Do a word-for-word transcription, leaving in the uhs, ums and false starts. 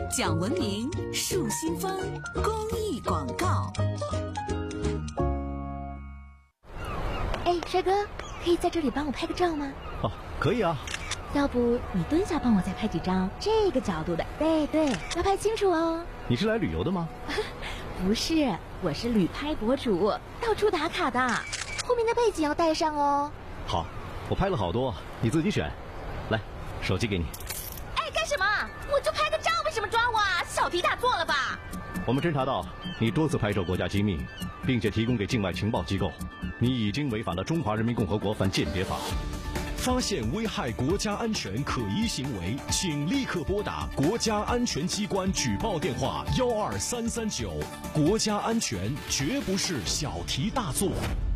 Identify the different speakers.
Speaker 1: 讲文明树新风公益广告。
Speaker 2: 哎，帅哥，可以在这里帮我拍个照吗？
Speaker 3: 哦，可以啊。
Speaker 2: 要不你蹲下帮我再拍几张这个角度的，对对，要拍清楚哦。
Speaker 3: 你是来旅游的吗？
Speaker 2: 不是，我是旅拍博主，到处打卡的，后面的背景要带上哦。
Speaker 3: 好，我拍了好多，你自己选。来，手机给你。
Speaker 2: 哎，干什么？我就拍个照，为什么抓我啊？小题大做了吧？
Speaker 3: 我们侦查到你多次拍摄国家机密，并且提供给境外情报机构，你已经违反了《中华人民共和国反间谍法》。
Speaker 4: 发现危害国家安全可疑行为，请立刻拨打国家安全机关举报电话幺二三三九。国家安全绝不是小题大做。